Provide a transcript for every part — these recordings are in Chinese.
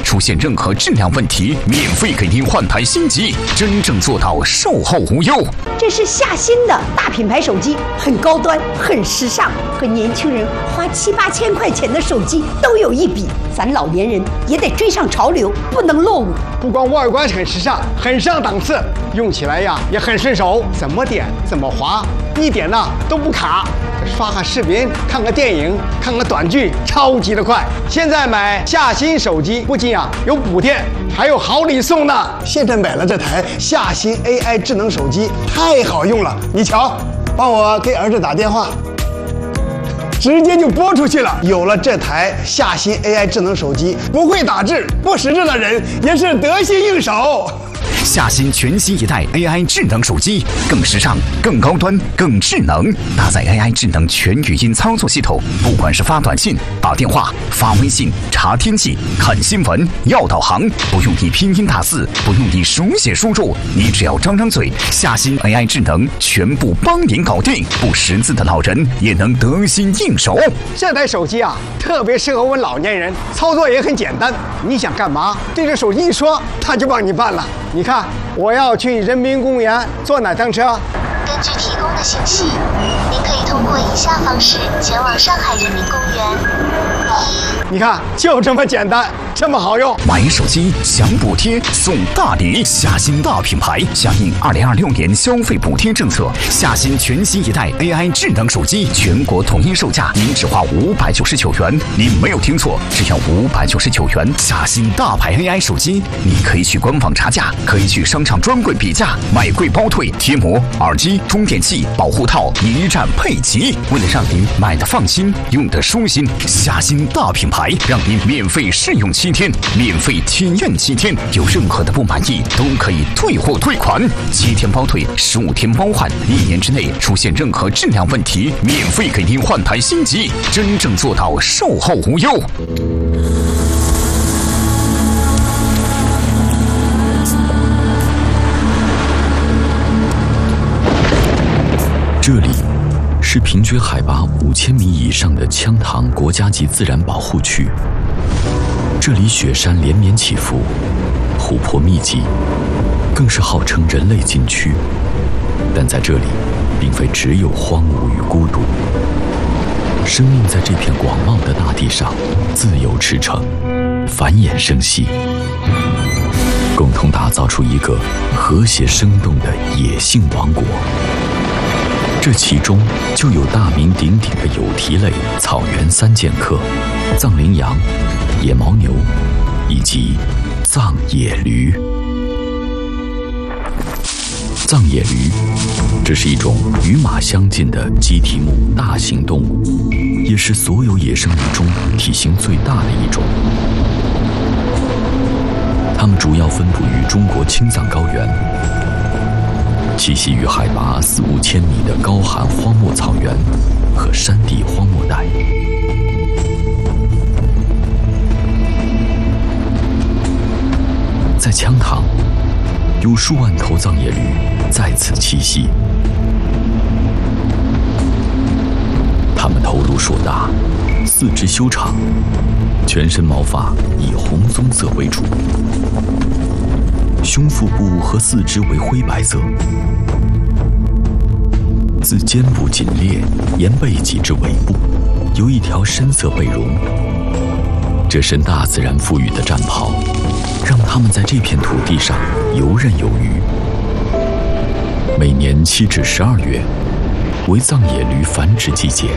出现任何质量问题，免费给您换台新机，真正做到售后无忧。 这是夏新的大品牌手机，很高端，很时尚，和年轻人花7、8千块钱的手机都有一比。咱老年人也得追上潮流，不能落伍。 不光外观很时尚，很上档次，用起来呀也很顺手，怎么点怎么滑，一点呢都不卡。刷个视频，看个电影，看个短剧，超级的快。现在买夏新手机，不仅有补贴，还有好礼送呢。现在买了这台夏新 AI 智能手机，太好用了。你瞧，帮我给儿子打电话，直接就拨出去了。有了这台夏新 AI 智能手机，不会打字、不识字的人也是得心应手。 夏新全新一代 AI 智能手机，更时尚、更高端、更智能，搭载 AI 智能全语音操作系统，不管是发短信、打电话、发微信、查天气、看新闻、要导航，不用你拼音打字，不用你手写输入，你只要张嘴，夏新 AI 智能全部帮您搞定，不识字的老人也能得心应手。 这台手机特别适合我们老年人，操作也很简单。你想干嘛，对着手机一说，它就帮你办了。你看，我要去人民公园坐哪趟车？ 根据提供的信息，您可以通过以下方式前往上海人民公园。 你看，就这么简单，这么好用。 买手机享补贴送大礼，夏新大品牌响应2026年消费补贴政策，夏新全新一代 AI 智能手机全国统一售价，您只花599元。您没有听错，只要599元。夏新大牌 AI 手机，你可以去官网查价，可以去商场专柜比价，买贵包退，贴膜、耳机、充电器、保护套一站配齐。为了让您买的放心，用的舒心，夏新大品牌让您免费试用7天，免费体验7天，有任何的不满意都可以退货退款，7天包退，15天包换，1年之内出现任何质量问题，免费给您换台新机，真正做到售后无忧。 这里是平均海拔5000米以上的羌塘国家级自然保护区。这里雪山连绵起伏，湖泊密集，更是号称人类禁区。但在这里，并非只有荒芜与孤独，生命在这片广袤的大地上自由驰骋，繁衍生息，共同打造出一个和谐生动的野性王国。这其中就有大名鼎鼎的有蹄类草原3剑客：藏羚羊、野牦牛以及藏野驴。藏野驴，这是一种与马相近的鸡蹄目大型动物，也是所有野生驴中体型最大的一种。它们主要分布于中国青藏高原，栖息于海拔4、5千米的高寒荒漠草原和山地荒漠带。在羌塘，有数万头藏野驴在此栖息。它们头颅硕大，四肢修长，全身毛发以红棕色为主，胸腹部和四肢为灰白色，自肩部颈裂沿背脊至尾部有一条深色背绒。这身大自然赋予的战袍，让他们在这片土地上游刃有余。每年7至12月为藏野驴繁殖季节，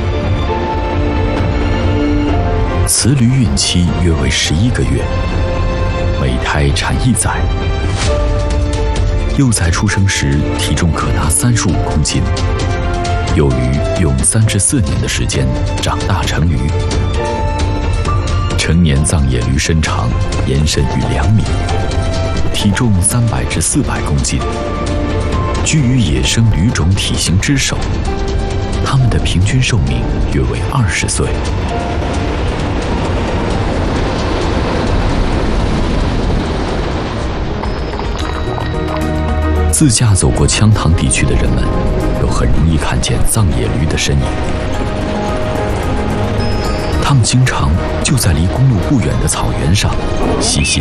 雌驴孕期约为11个月，每胎产1崽。幼崽出生时体重可达35公斤，幼驴用3至4年的时间长大成驴。成年藏野驴身长延伸逾2米，体重300至400公斤，居于野生驴种体型之首。它们的平均寿命约为20岁。自驾走过羌塘地区的人们，都很容易看见藏野驴的身影。它们经常就在离公路不远的草原上嬉戏